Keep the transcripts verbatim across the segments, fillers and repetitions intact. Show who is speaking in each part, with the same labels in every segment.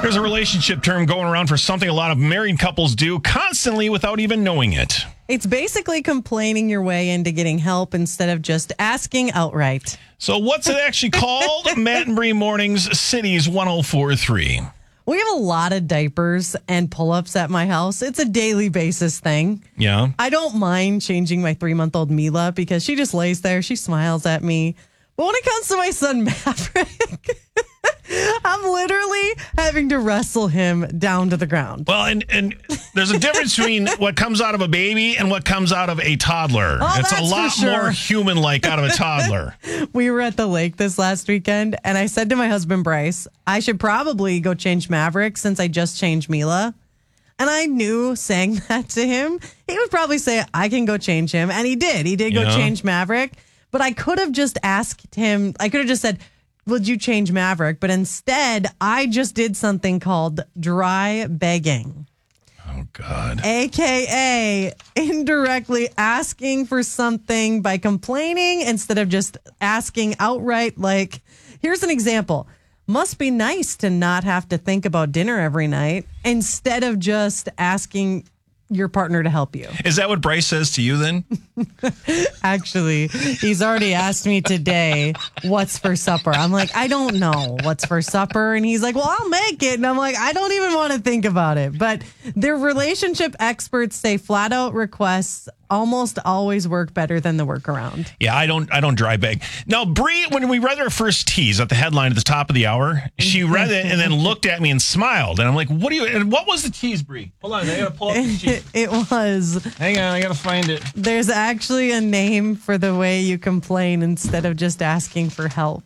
Speaker 1: There's a relationship term going around for something a lot of married couples do constantly without even knowing it.
Speaker 2: It's basically complaining your way into getting help instead of just asking outright.
Speaker 1: So what's it actually called? Matt and Bree Mornings, Cities one oh four point three.
Speaker 2: We have a lot of diapers and pull-ups at my house. It's a daily basis thing.
Speaker 1: Yeah.
Speaker 2: I don't mind changing my three-month-old Mila because she just lays there. She smiles at me. But when it comes to my son, Maverick, I'm literally having to wrestle him down to the ground.
Speaker 1: Well, and, and there's a difference between what comes out of a baby and what comes out of a toddler.
Speaker 2: Oh,
Speaker 1: it's
Speaker 2: that's
Speaker 1: a lot
Speaker 2: for sure.
Speaker 1: more human-like out of a toddler.
Speaker 2: We were at the lake this last weekend, and I said to my husband, Bryce, I should probably go change Maverick since I just changed Mila. And I knew saying that to him, he would probably say, I can go change him. And he did. He did go
Speaker 1: Yeah.
Speaker 2: change Maverick. But I could have just asked him, I could have just said, would you change Maverick? But instead, I just did something called dry begging.
Speaker 1: Oh, God.
Speaker 2: A K A indirectly asking for something by complaining instead of just asking outright. Like, here's an example. Must be nice to not have to think about dinner every night instead of just asking your partner to help you.
Speaker 1: Is that what Bryce says to you then?
Speaker 2: Actually, he's already asked me today, what's for supper? I'm like, I don't know what's for supper. And he's like, well, I'll make it. And I'm like, I don't even want to think about it. But their relationship experts say flat out requests almost always work better than the workaround.
Speaker 1: Yeah, I don't I don't dry beg. Now, Bree, when we read our first tease at the headline at the top of the hour, she read it and then looked at me and smiled. And I'm like, what do you, and what was the tease, Bree? Hold on, I got to pull up the tease.
Speaker 2: It was.
Speaker 1: Hang on, I got to find it.
Speaker 2: There's actually a name for the way you complain instead of just asking for help.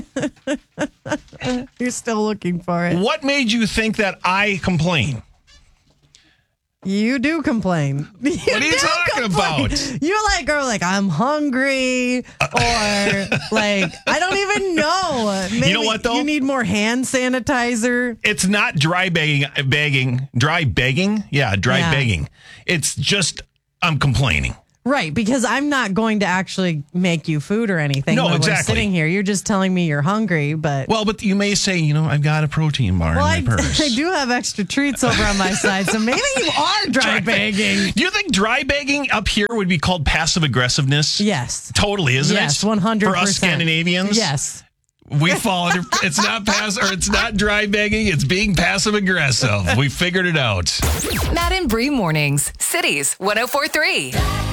Speaker 2: You're still looking for it.
Speaker 1: What made you think that I complain?
Speaker 2: You do complain. You
Speaker 1: What are you talking
Speaker 2: complain.
Speaker 1: about?
Speaker 2: You're like, or like, I'm hungry, or like, I don't even know. Maybe
Speaker 1: You know what, though?
Speaker 2: You need more hand sanitizer.
Speaker 1: It's not dry begging, begging, dry begging. Yeah, dry
Speaker 2: Yeah.
Speaker 1: begging. It's just, I'm complaining.
Speaker 2: Right, because I'm not going to actually make you food or anything.
Speaker 1: No,
Speaker 2: when
Speaker 1: exactly.
Speaker 2: We're sitting here. You're just telling me you're hungry, but...
Speaker 1: Well, but you may say, you know, I've got a protein bar
Speaker 2: Well,
Speaker 1: in my
Speaker 2: I,
Speaker 1: purse.
Speaker 2: I do have extra treats over on my side, so maybe you are dry begging.
Speaker 1: Do you think dry begging up here would be called passive aggressiveness?
Speaker 2: Yes.
Speaker 1: Totally, isn't
Speaker 2: Yes,
Speaker 1: it?
Speaker 2: one hundred percent.
Speaker 1: For us Scandinavians?
Speaker 2: Yes.
Speaker 1: We fall under, it's not pass or it's not dry begging, it's being passive aggressive. We figured it out.
Speaker 3: Matt and Bree Mornings, Cities one oh four point three.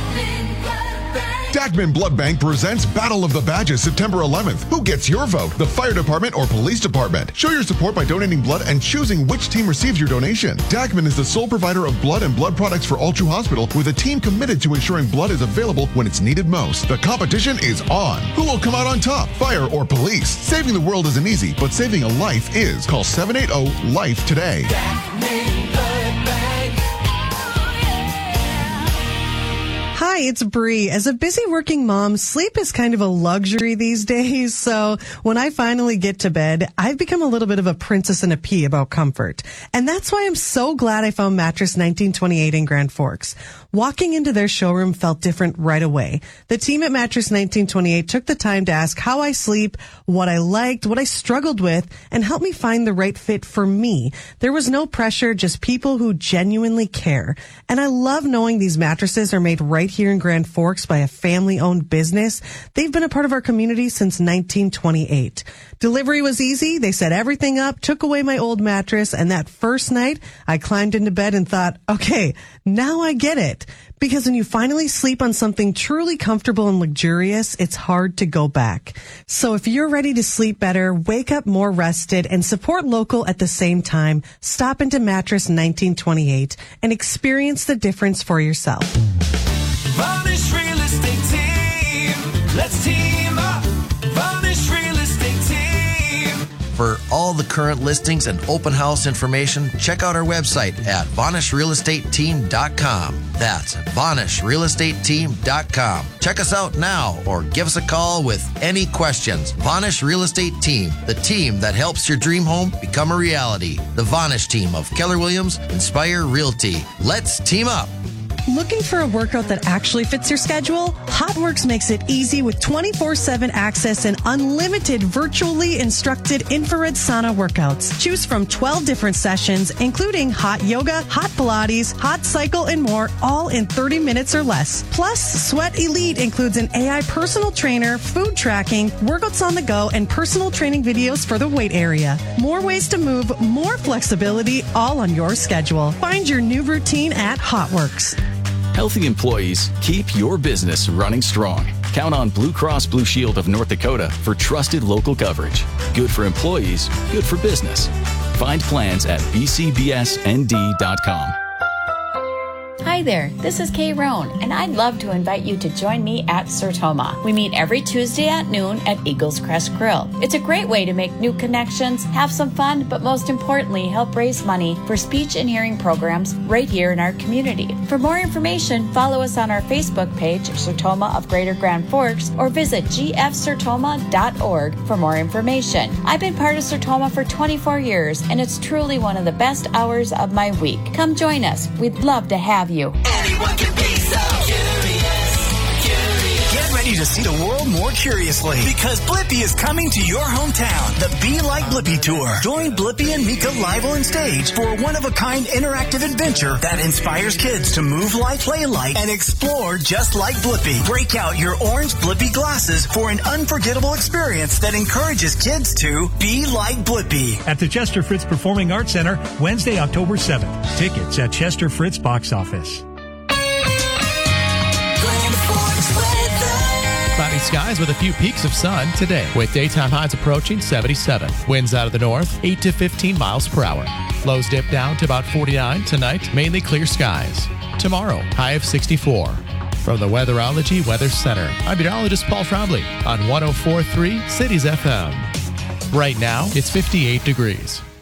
Speaker 4: Dagman Blood Bank presents Battle of the Badges September eleventh. Who gets your vote? The fire department or police department? Show your support by donating blood and choosing which team receives your donation. Dagman is the sole provider of blood and blood products for Altru Hospital with a team committed to ensuring blood is available when it's needed most. The competition is on. Who will come out on top? Fire or police? Saving the world isn't easy, but saving a life is. Call seven eight zero LIFE today.
Speaker 2: Hi, it's Bree. As a busy working mom, sleep is kind of a luxury these days. So when I finally get to bed, I've become a little bit of a princess in a pea about comfort. And that's why I'm so glad I found Mattress nineteen twenty-eight in Grand Forks. Walking into their showroom felt different right away. The team at Mattress nineteen twenty-eight took the time to ask how I sleep, what I liked, what I struggled with, and help me find the right fit for me. There was no pressure, just people who genuinely care. And I love knowing these mattresses are made right here in Grand Forks by a family-owned business. They've been a part of our community since nineteen twenty-eight. Delivery was easy. They set everything up, took away my old mattress, and that first night, I climbed into bed and thought, okay, now I get it. Because when you finally sleep on something truly comfortable and luxurious, it's hard to go back. So if you're ready to sleep better, wake up more rested, and support local at the same time, stop into Mattress nineteen twenty-eight and experience the difference for yourself.
Speaker 5: Vanish Real Estate Team. Let's team up. Vanish Real Estate Team.
Speaker 6: For all the current listings and open house information, check out our website at Vanish Real Estate Team dot com. That's Vanish Real Estate Team dot com. Check us out now or give us a call with any questions. Vanish Real Estate Team, the team that helps your dream home become a reality. The Vanish team of Keller Williams Inspire Realty. Let's team up.
Speaker 2: Looking for a workout that actually fits your schedule? HotWorks makes it easy with twenty-four seven access and unlimited virtually instructed infrared sauna workouts. Choose from twelve different sessions, including hot yoga, hot Pilates, hot cycle, and more, all in thirty minutes or less. Plus, Sweat Elite includes an A I personal trainer, food tracking, workouts on the go, and personal training videos for the weight area. More ways to move, more flexibility, all on your schedule. Find your new routine at HotWorks.
Speaker 7: Healthy employees keep your business running strong. Count on Blue Cross Blue Shield of North Dakota for trusted local coverage. Good for employees, good for business. Find plans at b c b s n d dot com.
Speaker 8: Hi there, this is Kay Roan, and I'd love to invite you to join me at Sertoma. We meet every Tuesday at noon at Eagles Crest Grill. It's a great way to make new connections, have some fun, but most importantly, help raise money for speech and hearing programs right here in our community. For more information, follow us on our Facebook page, Sertoma of Greater Grand Forks, or visit g f sertoma dot org for more information. I've been part of Sertoma for twenty-four years, and it's truly one of the best hours of my week. Come join us. We'd love to have you.
Speaker 5: Anyone can be so curious, curious.
Speaker 9: Get ready to see the world more curiously because Blippi is coming to your hometown. The Be Like Blippi Tour. Join Blippi and Mika live on stage for a one-of-a-kind interactive adventure that inspires kids to move like, play like, and explore just like Blippi. Break out your orange Blippi glasses for an unforgettable experience that encourages kids to be like Blippi.
Speaker 10: At the Chester Fritz Performing Arts Center, Wednesday, October seventh. Tickets at Chester Fritz box office.
Speaker 11: Cloudy skies with a few peaks of sun today, with daytime highs approaching seventy-seven. Winds out of the north, eight to fifteen miles per hour. Lows dip down to about forty-nine tonight, mainly clear skies. Tomorrow, high of sixty-four. From the Weatherology Weather Center, I'm meteorologist Paul Trombley on one oh four point three Cities F M. Right now, it's fifty-eight degrees.